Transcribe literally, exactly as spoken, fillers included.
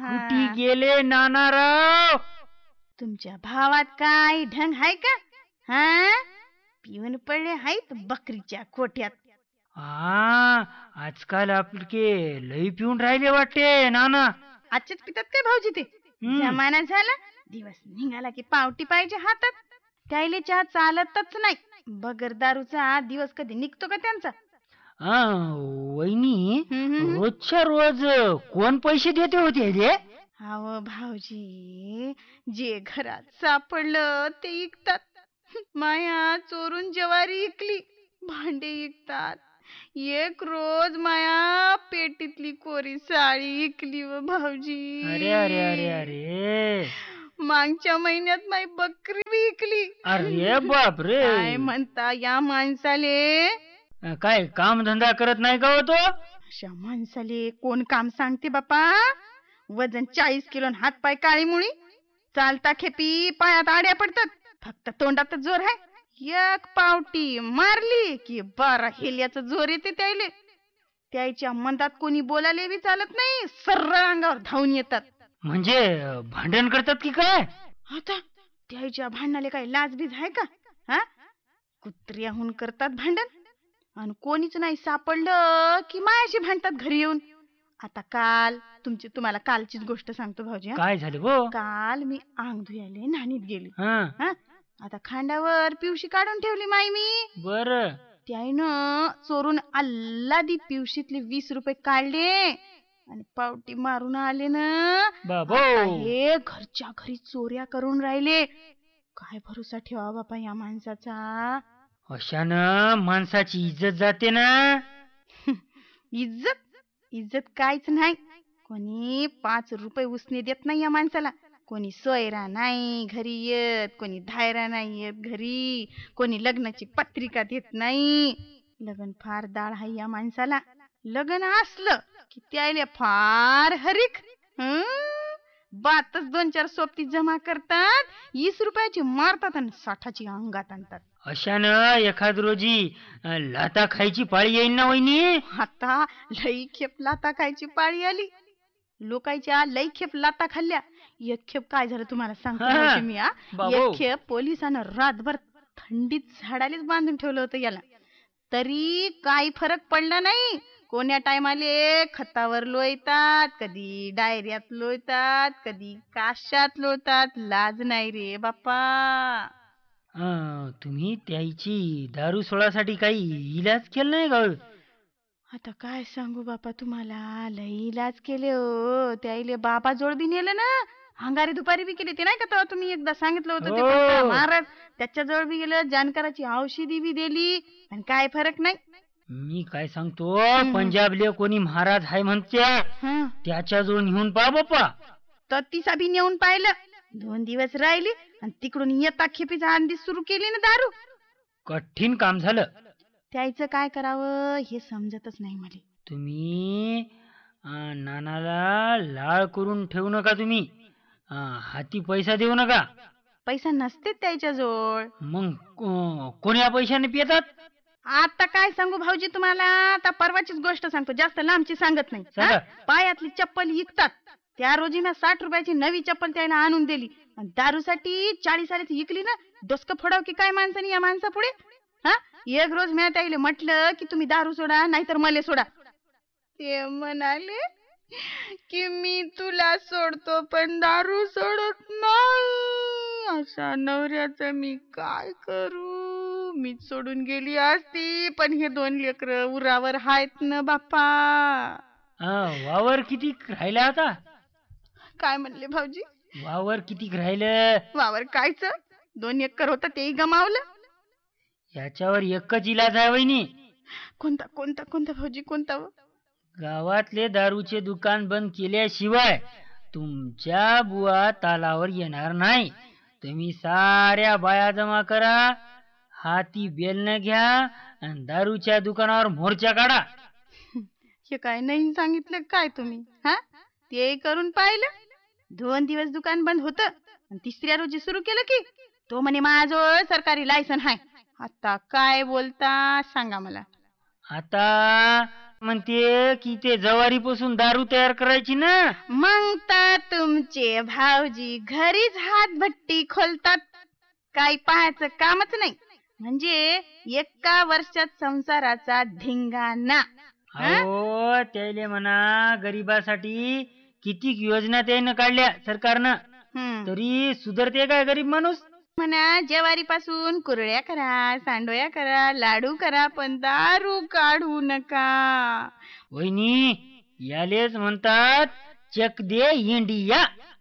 कुठे गेले नानाराव? तुमच्या भावात काय ढंग आहे का? हा, पिऊन पडले आहेत बकरीच्या कोठ्यात. हा, आजकाल आपले लई पिऊन राहिले वाटते नाना. आजच्याच पितात काय भाऊजी ते? जमाना झाला, दिवस निघाला की पावटी पाहिजे हातात. त्याले चहा चालतच नाही. बगर दारूचा दिवस कधी निघतो का त्यांचा? हा वहिनी, हम्म. रोजच्या रोज कोण पैसे देते होते रे? अहो भाऊजी, जे घरात सापडलं ते इकतात. माया चोरून ज्वारी इकली, भांडे इकतात. एक रोज माया पेटीतली कोरी साडी इकली व भाऊजी. अरे अरे अरे अरे, मागच्या महिन्यात माई बकरी विकली. अरे बाप रे. काय म्हणता या माणसाले? काय काम धंदा करत नाही का होतो? अशा माणसाले कोण काम सांगते बापा? वजन चाळीस किलो, हात पाय काळी मुळी, चालता खेपी पायात आड्या पडतात, फक्त तोंडात जोर आहे. एक पावटी मारली की बारा हेल्याचं जोर येते त्याले. त्याच्या मंदात कोणी बोलायला बी चालत नाही, सर्र अंगावर धावून येतात. म्हणजे भांडण करतात की काय? आता त्याच्या भांडणाले काय लाज बीज आहे का? हा, कुत्र्याहून करतात भांडण. आणि कोणीच नाही सापडलं की मायाशी भांडतात घरी येऊन. आता काल तुमची तुम्हाला कालचीच गोष्ट सांगतो भाऊजी. काय झालं गो? काल मी अंग धुयाले नाणीत गेली. हा, आता खांडावर पिवशी काढून ठेवली माई मी. बर, त्यानं चोरून अल्लादी पिवशीतले वीस रुपये काढले आणि पावटी मारून आले ना. बाबो, हे घरच्या घरी चोऱ्या करून राहिले. काय भरोसा ठेवा बापा या माणसाचा? अशानं माणसाची इज्जत जाते ना. इज्जत इज्जत काहीच नाही. कोणी पाच रुपये उसने देत नाही या माणसाला. कोणी सोयरा नाही घरी येत, कोणी धायरा नाही येत घरी, कोणी लग्नाची पत्रिका देत नाही. लग्न फार दाळ आहे या माणसाला. लग्न असलं की त्याले फार हरीक. बातच दोन चार सोबती जमा करतात, वीस रुपयाची मारतात आणि साठाची अंगात आणतात. अशानं एखाद रोजी लाता खायची पाळी येईन ना वहिनी. आता लई खेप लाता खायची पाळी आली. लोकांच्या लई खेप लाता खाल्ल्या. एक खेप काय झालं तुम्हाला सांगतो मी. एक खेप पोलिसांना रातभर थंडीत झाडालेच बांधून ठेवलं होतं याला, तरी काही फरक पडला नाही. कोण्या टायमाले खतावर लोळतात, कधी डायऱ्यात लोळतात, कधी काशात लोळतात. लाज नाही रे बाप्पा. तुम्ही त्याची दारू सोडासाठी काही इलाज केला नाही का? आता काय सांगू बापा तुम्हाला, लई इलाज केले हो. त्याईले बाबा जोड बी नेलं ना, अंगारी दुपारी बी केली. ते नाही का तेव्हा तुम्ही एकदा सांगितलं होतं ते महाराज, त्याच्या जवळ बी गेलं, जानकराची औषधी बी दिली आणि काय फरक नाही. मी काय सांगतो, पंजाबले कोणी महाराज आहे म्हणते, त्याच्या जवळ नेऊन पहा बाप्पा. तर तिसा बी नेऊन पाहिलं. दोन दिवस राहिली आणि तिकडून येता खेपीचा आंधी सुरू केली ना दारू. कठीण काम झालं. त्याचं काय करावं हे समजतच नाही मला. तुम्ही नानाला लाळ करून ठेवू नका. तुम्ही हाती पैसा देऊ नका. पैसा नसते त्याच्या जवळ. मग कोण्या पैशाने पितात? आता काय सांगू भाऊजी तुम्हाला, आता परवाचीच गोष्ट सांगतो, जास्त लांबची सांगत नाही. पायातली चप्पल विकतात. त्या रोजी मी साठ रुपयाची नवी चप्पल त्याला आणून दिली आणि दारूसाठी चाळीस आल्याची विकली ना. डोसकं फोडाव की काय माणसाने या माणसा पुढे. हा, एक रोज मी त्याला म्हटलं की तुम्ही दारू सोडा नाहीतर मले सोडा. ते म्हणाले की मी तुला सोडतो पण दारू सोडत नाही. अशा नवऱ्याचं मी काय करू? मी सोडून गेली असती, पण हे दोन लेकर उरावर आहेत ना बाप्पा. वावर किती राहिला आता? काय म्हणले भाऊजी? वावर किती राहिलं? वावर कायच, दोन एकर होतं तेही गमावलं. याच्यावर एकच इलाज आहे वहिनी. कोणता कोणता कोणता भाऊजी कोणता? गावातले दारूचे दुकान बंद केल्याशिवाय तुमच्या बुवा तालावर येणार नाही. तुम्ही साऱ्या बाया जमा करा, हाती बेलनं घ्या आणि दारूच्या दुकानावर मोर्चा काढा. हे काय नाही सांगितलं काय तुम्ही? हा, ते करून पाहिलं. दोन दिवस दुकान बंद होतं आणि तिसऱ्या रोजी सुरू केलं की तो म्हणे माझं सरकारी लायसन आहे. आता काय बोलता सांगा मला. आता म्हणते की ते ज्वारीपासून दारू तयार करायची ना. मग तर तुमचे भाऊजी घरीच हातभट्टी खोलतात, काही पाहायचं कामच नाही. म्हणजे एका वर्षात संसाराचा धिंगाणा. हो त्याले म्हणा गरिबासाठी किती योजना त्यानं काढल्या सरकारनं, हम्म. तरी सुधरते काय गरीब माणूस. म्हणा ज्वारीपासून कुरड्या करा, सांडोया करा, लाडू करा, पण दारू काढू नका. वहिनी यालेच म्हणतात चक दे इंडिया.